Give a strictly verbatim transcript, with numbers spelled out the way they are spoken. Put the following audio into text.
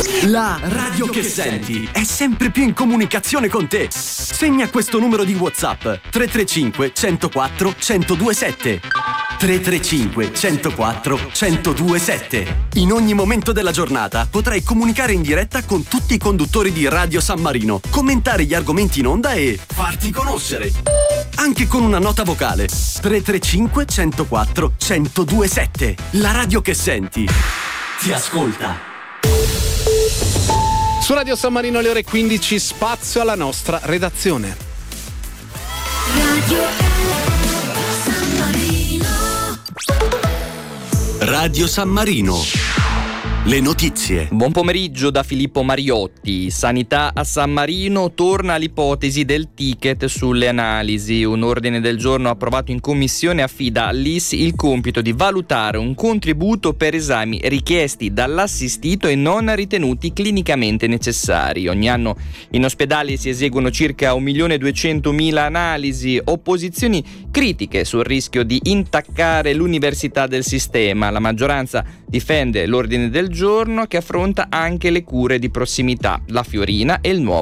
La radio che senti è sempre più in comunicazione con te. Segna questo numero di WhatsApp: tre tre cinque, uno zero quattro, uno zero due sette. tre tre cinque, uno zero quattro, uno zero due sette. In ogni momento della giornata potrai comunicare in diretta con tutti i conduttori di Radio San Marino, commentare gli argomenti in onda e farti conoscere. Anche con una nota vocale. tre tre cinque, uno zero quattro, uno zero due sette. La radio che senti ti ascolta. Su Radio San Marino alle ore quindici, spazio alla nostra redazione. Radio San Marino. Radio San Marino. Le notizie. Buon pomeriggio da Filippo Mariotti. Sanità a San Marino, torna l'ipotesi del ticket sulle analisi. Un ordine del giorno approvato in commissione affida all'I S il compito di valutare un contributo per esami richiesti dall'assistito e non ritenuti clinicamente necessari. Ogni anno in ospedale si eseguono circa un milione duecentomila analisi. Opposizioni critiche sul rischio di intaccare l'università del sistema. La maggioranza difende l'ordine del giorno che affronta anche le cure di prossimità, la Fiorina e il nuovo